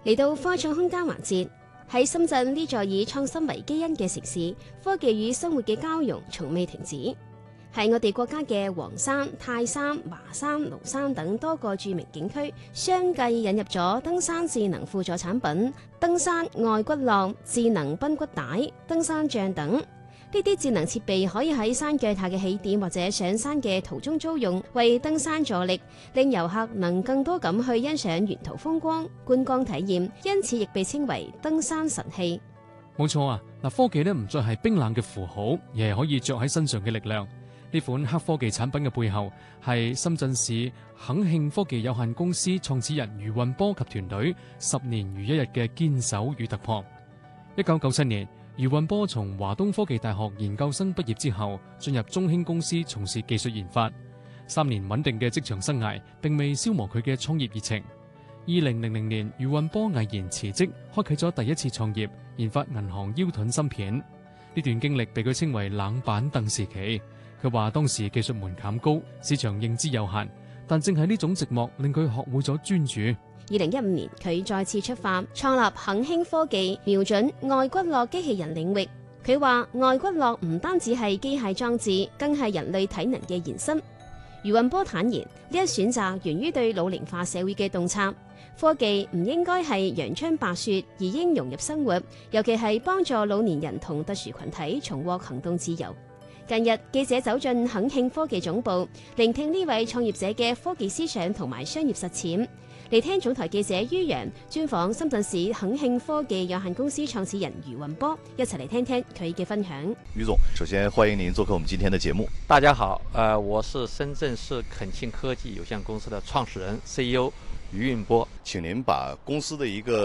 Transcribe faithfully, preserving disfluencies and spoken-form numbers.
嚟到科創空間環節，喺深圳呢座以創新為基因嘅城市，科技與生活嘅交融從未停止。喺我哋國家嘅黃山、泰山、華山、廬山等多個著名景區，相繼引入咗登山智能輔助產品、登山愛骨骼、智能髕骨帶、登山杖等。呢啲智能設備可以喺山腳下嘅起點或者上山嘅途中租用，為登山助力，令遊客能更多咁去欣賞沿途風光、觀光體驗，因此亦被稱為登山神器。 冇錯啊！嗱，科技呢唔再係冰冷嘅符號，而係可以着喺身上嘅力量。呢款黑科技產品嘅背後係深圳市肯慶科技有限公司創始人余運波及團隊十年如一日嘅堅守與突破。一九九七年，余運波從華東科技大學研究生畢業之後，進入中興公司從事技術研發。三年穩定嘅職場生涯並未消磨佢嘅創業熱情。二零零零年，余運波毅然辭職，開啟咗第一次創業，研發銀行腰盾芯片。呢段經歷被佢稱為冷板凳時期。佢話當時技術門檻高，市場認知有限，但正係呢種寂寞令佢學會咗專注。 二零一五年，佢再次出發，創立肯興科技，瞄準外骨骼機器人領域。佢話外骨骼唔單止係機械裝置，更係人類體能嘅延伸。余運波坦言，呢一選擇源於對老齡化社會嘅洞察。科技唔應該係陽春白雪，而應融入生活，尤其係幫助老年人同特殊群體重獲行動自由。近日，記者走進肯興科技總部，聆聽呢位創業者嘅科技思想同埋商業實踐。嚟聽總台記者于洋專訪深圳市肯興科技有限公司創始人余運波，一齊嚟聽聽佢嘅分享。 余總，首先歡迎您做客我們今天的節目。 大家好，呃，我是深圳市肯興科技有限公司的創始人 C E O 余運波， 請您把公司的一個